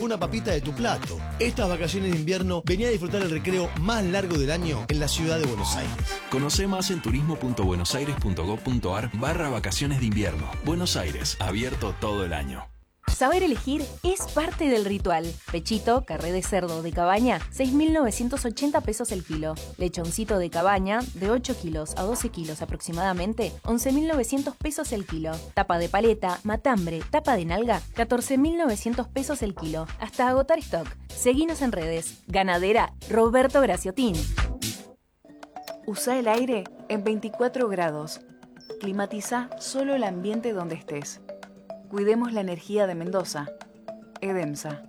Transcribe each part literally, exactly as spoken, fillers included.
una papita de tu plato. Estas vacaciones de invierno, vení a disfrutar el recreo más largo del año en la ciudad de Buenos Aires. Conoce más en turismo.buenosaires.gov.ar barra vacaciones de invierno. Buenos Aires, abierto todo el año. Saber elegir es parte del ritual. Pechito, carré de cerdo de cabaña, seis mil novecientos ochenta pesos el kilo. Lechoncito de cabaña, de ocho kilos a doce kilos aproximadamente, once mil novecientos pesos el kilo. Tapa de paleta, matambre, tapa de nalga, catorce mil novecientos pesos el kilo. Hasta agotar stock. Seguinos en redes. Ganadera Roberto Graciotín. Usa el aire en veinticuatro grados. Climatiza solo el ambiente donde estés. Cuidemos la energía de Mendoza. Edemsa.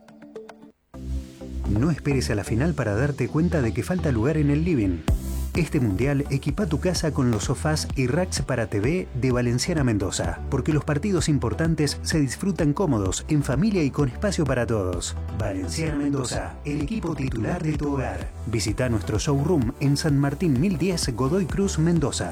No esperes a la final para darte cuenta de que falta lugar en el living. Este mundial equipa tu casa con los sofás y racks para T V de Valenciana Mendoza, porque los partidos importantes se disfrutan cómodos, en familia y con espacio para todos. Valenciana Mendoza, el equipo titular de tu hogar. Visita nuestro showroom en San Martín mil diez, Godoy Cruz, Mendoza.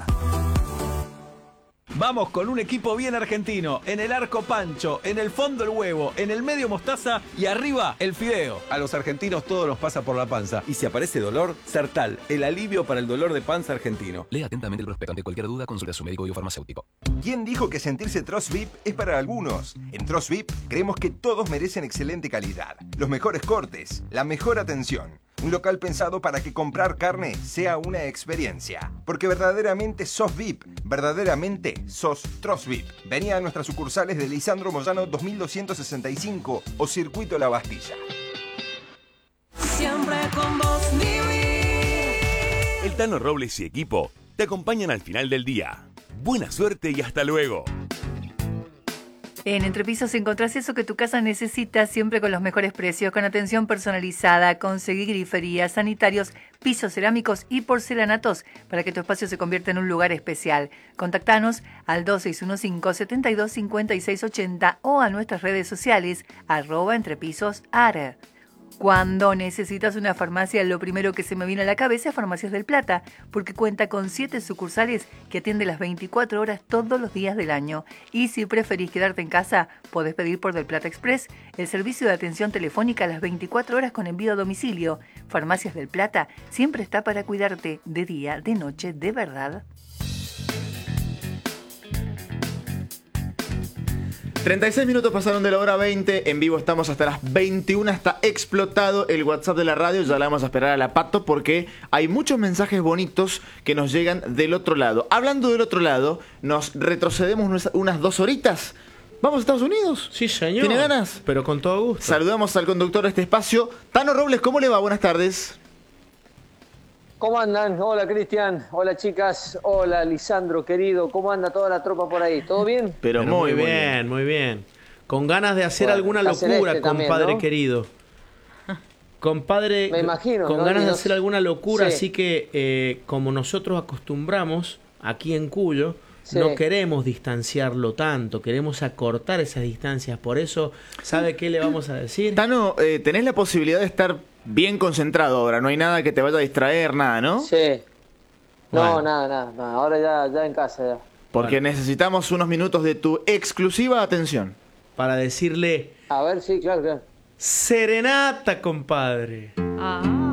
Vamos con un equipo bien argentino. En el arco Pancho, en el fondo el huevo, en el medio mostaza y arriba el fideo. A los argentinos todo nos pasa por la panza. Y si aparece dolor, Sertal, el alivio para el dolor de panza argentino. Lea atentamente el prospecto. Ante cualquier duda, consulte a su médico o farmacéutico. ¿Quién dijo que sentirse Trost V I P es para algunos? En Trost V I P creemos que todos merecen excelente calidad, los mejores cortes, la mejor atención. Un local pensado para que comprar carne sea una experiencia. Porque verdaderamente sos V I P. Verdaderamente sos Trost V I P. Vení a nuestras sucursales de Lisandro Moyano dos mil doscientos sesenta y cinco o Circuito La Bastilla. Siempre con vos vivir. El Tano Robles y equipo te acompañan al final del día. Buena suerte y hasta luego. En Entrepisos encontrás eso que tu casa necesita, siempre con los mejores precios, con atención personalizada. Conseguí griferías, sanitarios, pisos cerámicos y porcelanatos para que tu espacio se convierta en un lugar especial. Contactanos al dos seis uno cinco, siete dos cinco seis ocho cero o a nuestras redes sociales, arroba entrepisosar. Cuando necesitas una farmacia, lo primero que se me viene a la cabeza es Farmacias del Plata, porque cuenta con siete sucursales que atienden las veinticuatro horas todos los días del año. Y si preferís quedarte en casa, podés pedir por Del Plata Express, el servicio de atención telefónica a las veinticuatro horas con envío a domicilio. Farmacias del Plata siempre está para cuidarte de día, de noche, de verdad. treinta y seis minutos pasaron de la hora veinte, en vivo estamos hasta las veintiuna, está explotado el WhatsApp de la radio, ya la vamos a esperar a la Pato porque hay muchos mensajes bonitos que nos llegan del otro lado. Hablando del otro lado, nos retrocedemos unas, unas dos horitas. ¿Vamos a Estados Unidos? Sí, señor. ¿Tiene ganas? Pero con todo gusto. Saludamos al conductor de este espacio, Tano Robles, ¿cómo le va? Buenas tardes. ¿Cómo andan? Hola Cristian, hola chicas, hola Lisandro querido, ¿cómo anda toda la tropa por ahí? ¿Todo bien? Pero, Pero muy, muy bien, bien, muy bien. Con ganas de hacer bueno, alguna locura, compadre también, ¿no? Querido. Compadre, me imagino, con ¿no? ganas no... de hacer alguna locura, sí. Así que eh, como nosotros acostumbramos aquí en Cuyo, sí. No queremos distanciarlo tanto, queremos acortar esas distancias. Por eso, ¿sabe qué le vamos a decir? Tano, eh, tenés la posibilidad de estar bien concentrado ahora, no hay nada que te vaya a distraer, nada, ¿no? Sí. No, bueno. nada, nada, nada, ahora ya, ya en casa ya. Porque bueno. Necesitamos unos minutos de tu exclusiva atención. Para decirle... A ver, sí, claro, claro. Serenata, compadre. Ah.